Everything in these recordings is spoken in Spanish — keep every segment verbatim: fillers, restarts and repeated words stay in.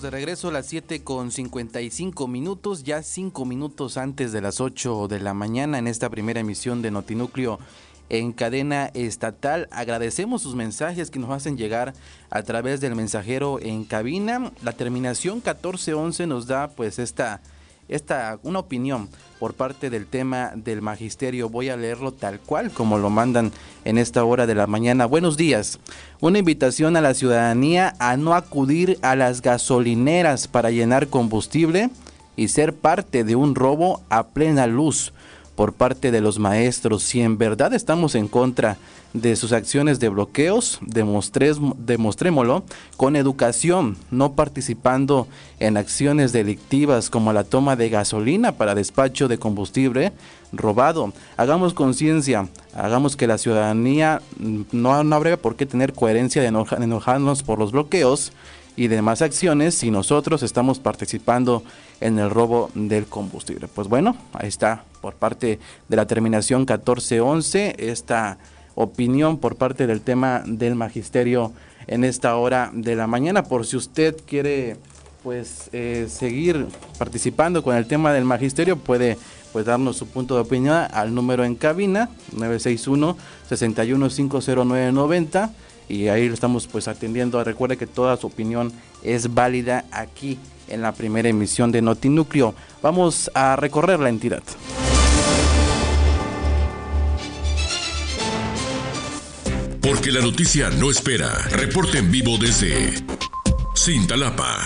de regreso a las siete con cincuenta y cinco minutos, ya cinco minutos antes de las ocho de la mañana en esta primera emisión de Notinúcleo en cadena estatal. Agradecemos sus mensajes que nos hacen llegar a través del mensajero en cabina. La terminación catorce once nos da pues esta, esta una opinión por parte del tema del magisterio. Voy a leerlo tal cual como lo mandan en esta hora de la mañana. Buenos días. Una invitación a la ciudadanía a no acudir a las gasolineras para llenar combustible y ser parte de un robo a plena luz por parte de los maestros. Si en verdad estamos en contra de sus acciones de bloqueos, demostrés, demostrémoslo con educación, no participando en acciones delictivas como la toma de gasolina para despacho de combustible robado. Hagamos conciencia, hagamos que la ciudadanía no, no habrá por qué tener coherencia de enoja, enojarnos por los bloqueos y demás acciones si nosotros estamos participando en el robo del combustible. Pues bueno, ahí está por parte de la terminación catorce once esta opinión por parte del tema del magisterio en esta hora de la mañana. Por si usted quiere pues eh, seguir participando con el tema del magisterio, puede pues darnos su punto de opinión al número en cabina nueve seis uno, seis uno cinco cero nueve nueve cero y ahí lo estamos pues atendiendo. Recuerde que toda su opinión es válida aquí en la primera emisión de Notinúcleo. Vamos a recorrer la entidad. Porque la noticia no espera. Reporte en vivo desde Cintalapa.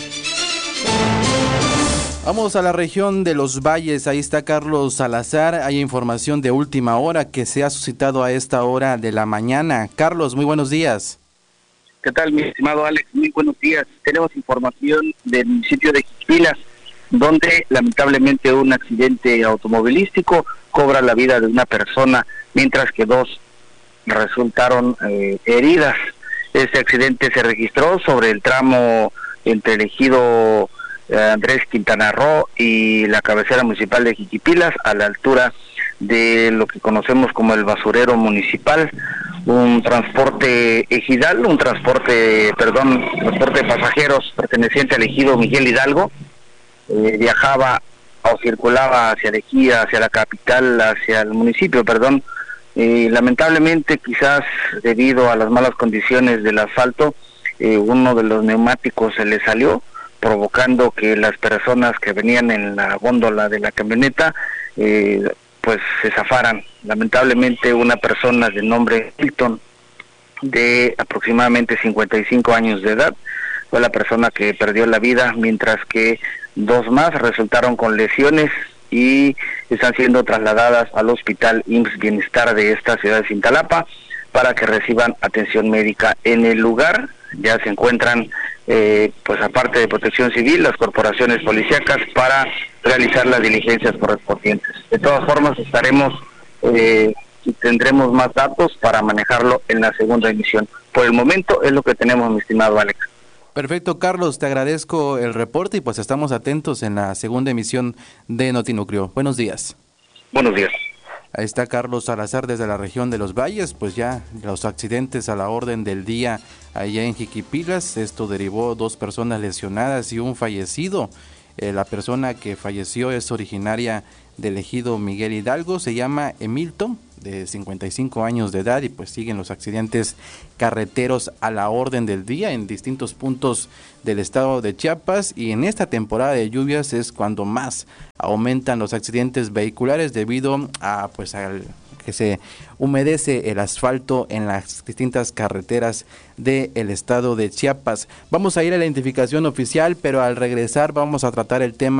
Vamos a la región de Los Valles, ahí está Carlos Salazar. Hay información de última hora que se ha suscitado a esta hora de la mañana. Carlos, muy buenos días. ¿Qué tal, mi estimado Alex? Muy buenos días. Tenemos información del municipio de Jiquipilas, donde lamentablemente un accidente automovilístico cobra la vida de una persona, mientras que dos resultaron eh, heridas. Este accidente se registró sobre el tramo entre el ejido eh, Andrés Quintana Roo y la cabecera municipal de Jiquipilas, a la altura de lo que conocemos como el basurero municipal. Un transporte ejidal, un transporte, perdón, transporte de pasajeros perteneciente al ejido Miguel Hidalgo, eh, viajaba o circulaba hacia la Ejía, hacia la capital, hacia el municipio, perdón. Eh, lamentablemente, quizás debido a las malas condiciones del asfalto, eh, uno de los neumáticos se le salió, provocando que las personas que venían en la góndola de la camioneta eh, pues se zafaran. Lamentablemente, una persona de nombre Hilton, de aproximadamente cincuenta y cinco años de edad, fue la persona que perdió la vida, mientras que dos más resultaron con lesiones y están siendo trasladadas al hospital I M S S Bienestar de esta ciudad de Cintalapa para que reciban atención médica. En el lugar ya se encuentran, eh, pues aparte de Protección Civil, las corporaciones policíacas para realizar las diligencias correspondientes. De todas formas, estaremos eh, y tendremos más datos para manejarlo en la segunda emisión. Por el momento es lo que tenemos, mi estimado Alex. Perfecto, Carlos, te agradezco el reporte y pues estamos atentos en la segunda emisión de Notinúcleo. Buenos días. Buenos días. Ahí está Carlos Salazar desde la región de Los Valles. Pues ya los accidentes a la orden del día allá en Jiquipilas. Esto derivó dos personas lesionadas y un fallecido. Eh, la persona que falleció es originaria del ejido Miguel Hidalgo, se llama Emilton, de cincuenta y cinco años de edad, y pues siguen los accidentes carreteros a la orden del día en distintos puntos del estado de Chiapas, y en esta temporada de lluvias es cuando más aumentan los accidentes vehiculares debido a pues al que se humedece el asfalto en las distintas carreteras del estado de Chiapas. Vamos a ir a la identificación oficial, pero al regresar vamos a tratar el tema